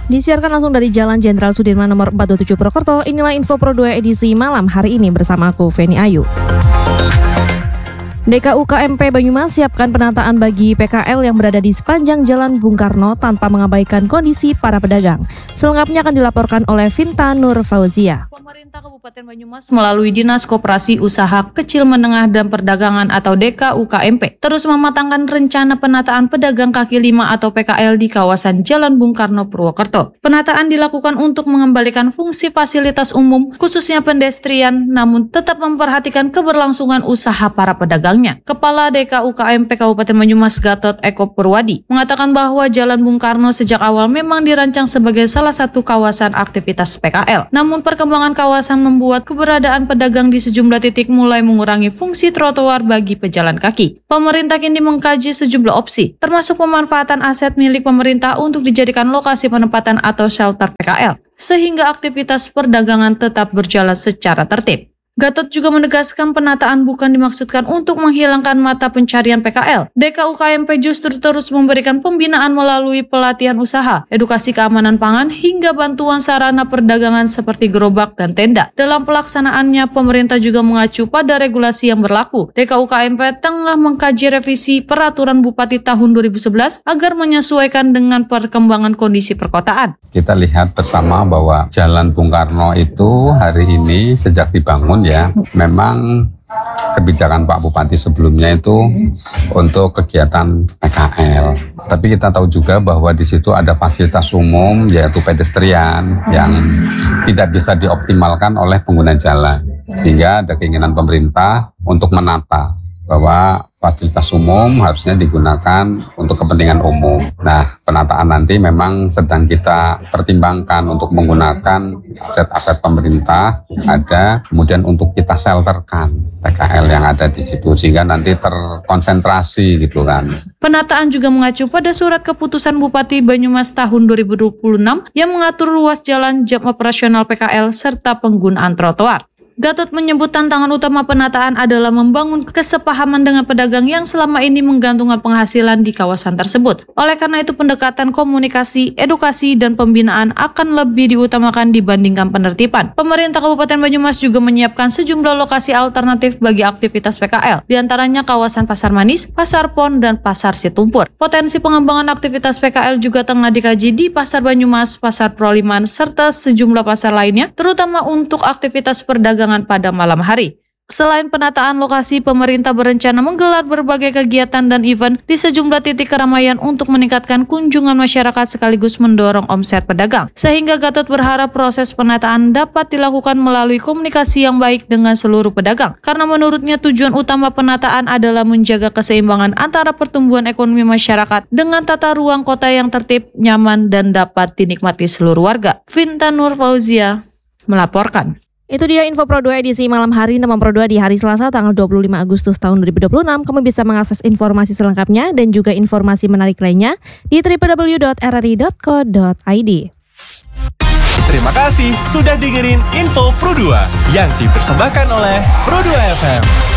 Disiarkan langsung dari Jalan Jenderal Sudirman nomor 427 Purwokerto. Inilah info Pro 2 edisi malam hari ini bersama aku Feni Ayu. DKUKMP Banyumas siapkan penataan bagi PKL yang berada di sepanjang Jalan Bung Karno tanpa mengabaikan kondisi para pedagang. Selengkapnya akan dilaporkan oleh Vinta Nur Fauzia. Pemerintah Kabupaten Banyumas melalui Dinas Koperasi Usaha Kecil Menengah dan Perdagangan atau DKUKMP terus mematangkan rencana penataan pedagang kaki lima atau PKL di kawasan Jalan Bung Karno Purwokerto. Penataan dilakukan untuk mengembalikan fungsi fasilitas umum khususnya pedestrian namun tetap memperhatikan keberlangsungan usaha para pedagang. Kepala DKUKMP Kabupaten Banyumas Gatot Eko Purwadi mengatakan bahwa Jalan Bung Karno sejak awal memang dirancang sebagai salah satu kawasan aktivitas PKL. Namun perkembangan kawasan membuat keberadaan pedagang di sejumlah titik mulai mengurangi fungsi trotoar bagi pejalan kaki. Pemerintah kini mengkaji sejumlah opsi, termasuk pemanfaatan aset milik pemerintah untuk dijadikan lokasi penempatan atau shelter PKL, sehingga aktivitas perdagangan tetap berjalan secara tertib. Gatot juga menegaskan penataan bukan dimaksudkan untuk menghilangkan mata pencarian PKL. DKUKMP justru terus memberikan pembinaan melalui pelatihan usaha, edukasi keamanan pangan, hingga bantuan sarana perdagangan seperti gerobak dan tenda. Dalam pelaksanaannya, pemerintah juga mengacu pada regulasi yang berlaku. DKUKMP tengah mengkaji revisi Peraturan Bupati tahun 2011 agar menyesuaikan dengan perkembangan kondisi perkotaan. Kita lihat bersama bahwa Jalan Bung Karno itu hari ini sejak dibangun ya, memang kebijakan Pak Bupati sebelumnya itu untuk kegiatan PKL. Tapi kita tahu juga bahwa di situ ada fasilitas umum yaitu pedestrian yang tidak bisa dioptimalkan oleh pengguna jalan. Sehingga ada keinginan pemerintah untuk menata bahwa fasilitas umum harusnya digunakan untuk kepentingan umum. Nah, penataan nanti memang sedang kita pertimbangkan untuk menggunakan aset-aset pemerintah ada, kemudian untuk kita shelterkan PKL yang ada di situ sehingga nanti terkonsentrasi gitu kan. Penataan juga mengacu pada surat keputusan Bupati Banyumas tahun 2026 yang mengatur ruas jalan jam operasional PKL serta penggunaan trotoar. Gatot menyebut tantangan utama penataan adalah membangun kesepahaman dengan pedagang yang selama ini menggantungkan penghasilan di kawasan tersebut. Oleh karena itu pendekatan komunikasi, edukasi, dan pembinaan akan lebih diutamakan dibandingkan penertiban. Pemerintah Kabupaten Banyumas juga menyiapkan sejumlah lokasi alternatif bagi aktivitas PKL, diantaranya kawasan Pasar Manis, Pasar Pon, dan Pasar Situmpur. Potensi pengembangan aktivitas PKL juga tengah dikaji di Pasar Banyumas, Pasar Proliman, serta sejumlah pasar lainnya, terutama untuk aktivitas perdagangan pada malam hari. Selain penataan lokasi, pemerintah berencana menggelar berbagai kegiatan dan event di sejumlah titik keramaian untuk meningkatkan kunjungan masyarakat sekaligus mendorong omset pedagang. Sehingga Gatot berharap proses penataan dapat dilakukan melalui komunikasi yang baik dengan seluruh pedagang. Karena menurutnya tujuan utama penataan adalah menjaga keseimbangan antara pertumbuhan ekonomi masyarakat dengan tata ruang kota yang tertib, nyaman, dan dapat dinikmati seluruh warga. Vinta Nur Fauzia melaporkan. Itu dia info Pro 2 edisi malam hari teman Pro 2 di hari Selasa tanggal 25 Agustus tahun 2026. Kamu bisa mengakses informasi selengkapnya dan juga informasi menarik lainnya di www.rri.co.id. Terima kasih sudah dengerin info Pro 2 yang dipersembahkan oleh Pro 2 FM.